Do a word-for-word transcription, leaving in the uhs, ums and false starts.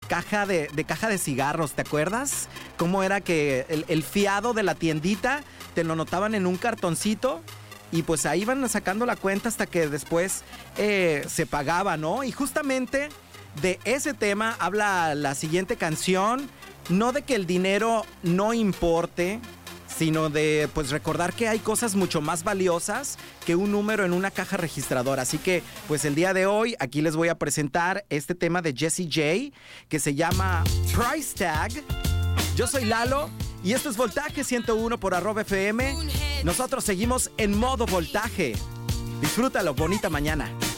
caja de, de caja de cigarros, ¿te acuerdas? Cómo era que el, el fiado de la tiendita te lo notaban en un cartoncito y pues ahí iban sacando la cuenta hasta que después eh, se pagaba, ¿no? Y justamente de ese tema habla la siguiente canción, no de que el dinero no importe, sino de pues recordar que hay cosas mucho más valiosas que un número en una caja registradora. Así que pues el día de hoy aquí les voy a presentar este tema de Jessie J que se llama Price Tag. Yo soy Lalo y esto es Voltaje ciento uno por arroba F M. Nosotros seguimos en modo voltaje. Disfrútalo, bonita mañana.